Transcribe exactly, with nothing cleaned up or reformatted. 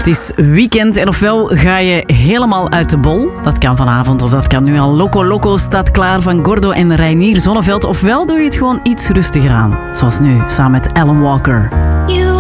Het is weekend en ofwel ga je helemaal uit de bol. Dat kan vanavond of dat kan nu al. Loco Loco staat klaar van Gordo en Reinier Zonneveld. Ofwel doe je het gewoon iets rustiger aan. Zoals nu, samen met Alan Walker. You